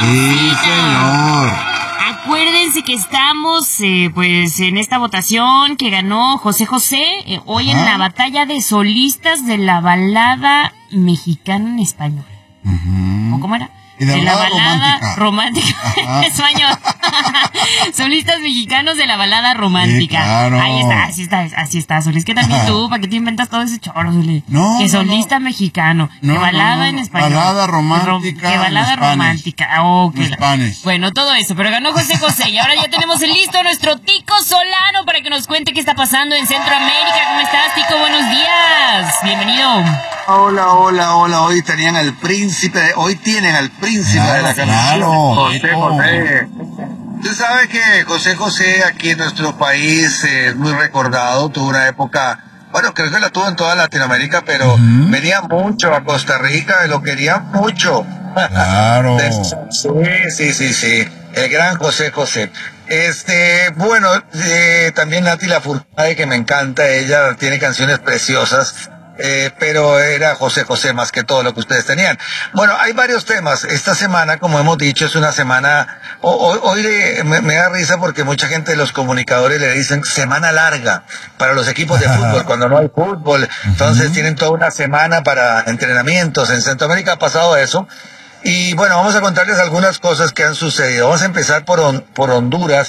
Sí, señor. Acuérdense que estamos pues en esta votación que ganó José José hoy en la batalla de solistas de la balada mexicana en español. ¿O cómo era? De la balada romántica en español. Solistas mexicanos de la balada romántica. Sí, claro. Ahí está, así está, Zuli. Es que también tú, ¿para qué te inventas todo ese choro, Zuli? No, que solista mexicano, que balada en español. Balada romántica. Que balada romántica. Bueno, todo eso, pero ganó José José. Y ahora ya tenemos listo a nuestro Tico Solano para que nos cuente qué está pasando en Centroamérica. ¿Cómo estás, Tico? Buenos días. Bienvenido. Hola. Hoy tienen al príncipe de la canción. Claro. José José. Tú sabes que José José aquí en nuestro país es muy recordado. Tuvo una época, bueno, creo que la tuvo en toda Latinoamérica, pero venía mucho a Costa Rica y lo querían mucho. Claro. Sí. El gran José José. Bueno, también Nati Lafourcade, que me encanta, ella tiene canciones preciosas. Pero era José José más que todo lo que ustedes tenían. Bueno, hay varios temas. Esta semana, como hemos dicho, es una semana... Hoy me da risa porque mucha gente de los comunicadores le dicen semana larga para los equipos de fútbol, cuando no hay fútbol. Entonces tienen toda una semana para entrenamientos. En Centroamérica ha pasado eso. Y bueno, vamos a contarles algunas cosas que han sucedido. Vamos a empezar por Honduras,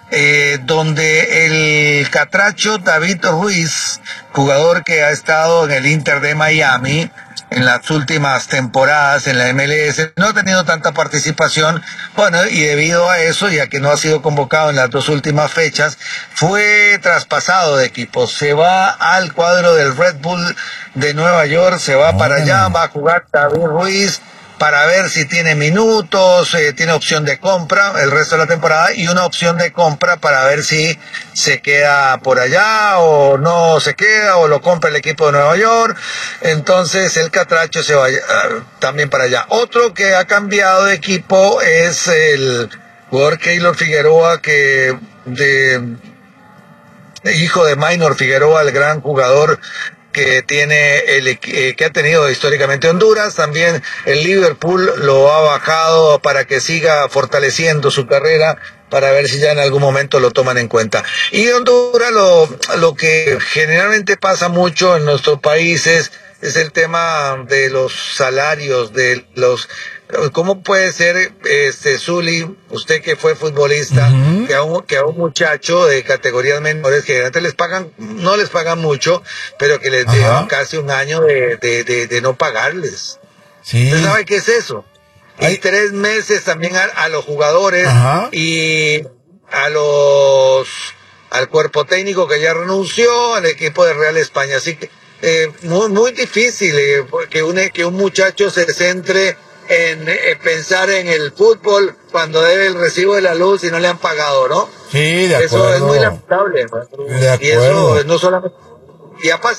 donde el catracho David Ruiz, jugador que ha estado en el Inter de Miami en las últimas temporadas en la MLS, no ha tenido tanta participación, bueno, y debido a eso, ya que no ha sido convocado en las dos últimas fechas, fue traspasado de equipo. Se va al cuadro del Red Bull de Nueva York, se va para allá, va a jugar David Ruiz para ver si tiene minutos, tiene opción de compra el resto de la temporada y una opción de compra para ver si se queda por allá o no se queda o lo compra el equipo de Nueva York. Entonces el catracho se va también para allá. Otro que ha cambiado de equipo es el jugador Keylor Figueroa, hijo de Maynor Figueroa, el gran jugador que tiene que ha tenido históricamente Honduras. También el Liverpool lo ha bajado para que siga fortaleciendo su carrera, para ver si ya en algún momento lo toman en cuenta. Y Honduras, lo que generalmente pasa mucho en nuestros países es el tema de los salarios, de los... ¿Cómo puede ser, Zuli, usted que fue futbolista, que a un muchacho de categorías menores que antes no les pagan mucho, pero que les llevan casi un año de no pagarles? Sí. ¿Usted sabe qué es eso? Y 3 meses también a los jugadores y al cuerpo técnico que ya renunció, al equipo de Real España. Así que muy difícil que un muchacho se centre en pensar en el fútbol cuando debe el recibo de la luz y no le han pagado, ¿no? Sí, de acuerdo. Eso es muy lamentable, ¿no? De acuerdo. Y eso no solamente... Y ha pasado